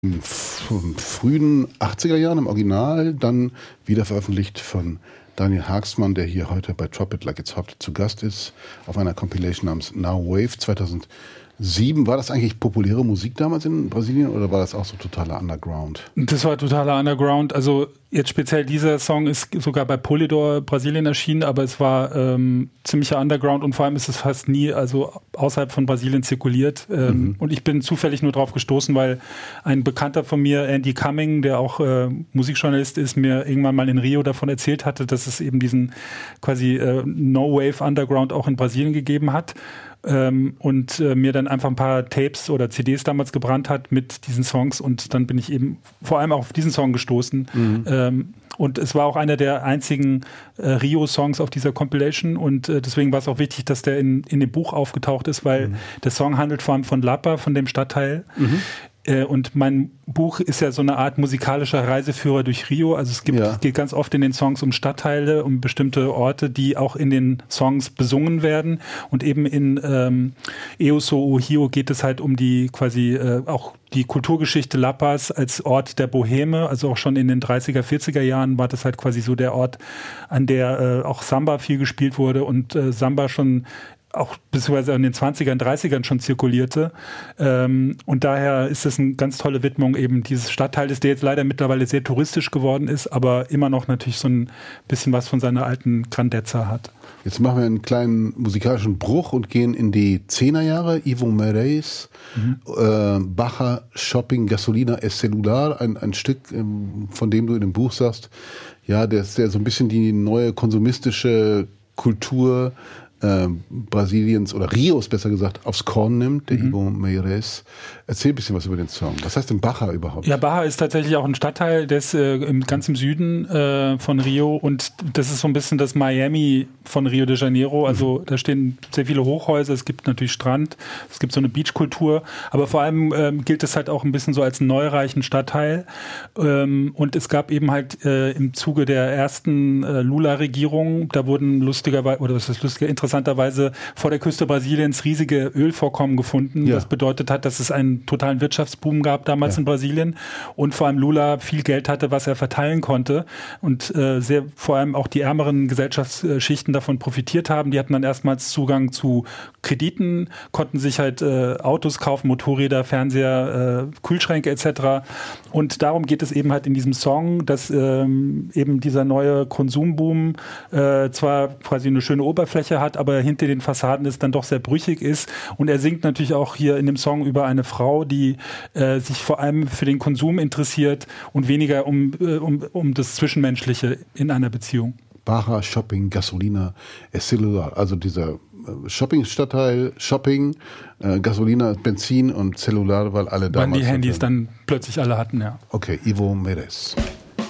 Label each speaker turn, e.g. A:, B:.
A: frühen 80er Jahren im Original, dann wieder veröffentlicht von Daniel Haagsmann, der hier heute bei Drop It Like It's Hot zu Gast ist, auf einer Compilation namens Now Wave 2007. War das eigentlich populäre Musik damals in Brasilien oder war das auch so totaler Underground?
B: Das war totaler Underground. Also jetzt speziell dieser Song ist sogar bei Polydor Brasilien erschienen, aber es war ziemlicher Underground und vor allem ist es fast nie außerhalb von Brasilien zirkuliert. Und ich bin zufällig nur drauf gestoßen, weil ein Bekannter von mir, Andy Cumming, der auch Musikjournalist ist, mir irgendwann mal in Rio davon erzählt hatte, dass es eben diesen quasi No-Wave Underground auch in Brasilien gegeben hat. Und mir dann einfach ein paar Tapes oder CDs damals gebrannt hat mit diesen Songs und dann bin ich eben vor allem auch auf diesen Song gestoßen. Und es war auch einer der einzigen Rio-Songs auf dieser Compilation und deswegen war es auch wichtig, dass der in dem Buch aufgetaucht ist, weil der Song handelt vor allem von Lapa, von dem Stadtteil. Und mein Buch ist ja so eine Art musikalischer Reiseführer durch Rio. Also es geht ganz oft in den Songs um Stadtteile, um bestimmte Orte, die auch in den Songs besungen werden. Und eben in Eu Sou o Rio geht es halt um die quasi auch die Kulturgeschichte Lapas als Ort der Boheme. Also auch schon in den 30er, 40er Jahren war das halt quasi so der Ort, an der auch Samba viel gespielt wurde und Samba schon auch beziehungsweise in den 20ern, 30ern schon zirkulierte. Und daher ist es eine ganz tolle Widmung eben dieses Stadtteils, der jetzt leider mittlerweile sehr touristisch geworden ist, aber immer noch natürlich so ein bisschen was von seiner alten Grandezza hat.
A: Jetzt machen wir einen kleinen musikalischen Bruch und gehen in die 10er Jahre. Ivo Meirelles, Baja, Shopping, Gasolina, El Celular, ein Stück, von dem du in dem Buch sagst, ja, der so ein bisschen die neue konsumistische Kultur Brasiliens oder Rios besser gesagt aufs Korn nimmt, der Ivo Meirelles. Erzähl ein bisschen was über den Song. Was heißt denn Baja überhaupt?
B: Ja, Baja ist tatsächlich auch ein Stadtteil, der ist ganz im Süden von Rio und das ist so ein bisschen das Miami von Rio de Janeiro. Also da stehen sehr viele Hochhäuser, es gibt natürlich Strand, es gibt so eine Beachkultur, aber vor allem gilt es halt auch ein bisschen so als einen neureichen Stadtteil. Und es gab eben halt im Zuge der ersten Lula-Regierung, da wurden interessanterweise vor der Küste Brasiliens riesige Ölvorkommen gefunden. Ja. Das bedeutet hat, dass es einen totalen Wirtschaftsboom gab damals in Brasilien und vor allem Lula viel Geld hatte, was er verteilen konnte und vor allem auch die ärmeren Gesellschaftsschichten davon profitiert haben. Die hatten dann erstmals Zugang zu Krediten, konnten sich halt Autos kaufen, Motorräder, Fernseher, Kühlschränke etc. Und darum geht es eben halt in diesem Song, dass eben dieser neue Konsumboom zwar quasi eine schöne Oberfläche hat, aber hinter den Fassaden es dann doch sehr brüchig ist. Und er singt natürlich auch hier in dem Song über eine Frau, die sich vor allem für den Konsum interessiert und weniger um das Zwischenmenschliche in einer Beziehung.
A: Baja, Shopping, Gasolina, El Celular, also dieser Shopping-Stadtteil, Shopping, Gasolina, Benzin und Celular, weil alle damals...
B: Weil die Handys dann plötzlich alle hatten, ja.
A: Okay, Ivo Meirelles.